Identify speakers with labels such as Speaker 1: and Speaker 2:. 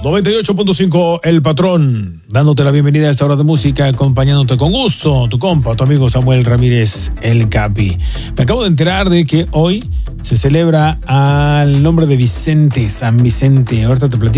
Speaker 1: 98.5 El Patrón, dándote la bienvenida a esta hora de música, acompañándote con gusto, tu compa, tu amigo Samuel Ramírez, el Capi. Me acabo de enterar de que hoy se celebra al nombre de Vicente, San Vicente. Ahorita te platico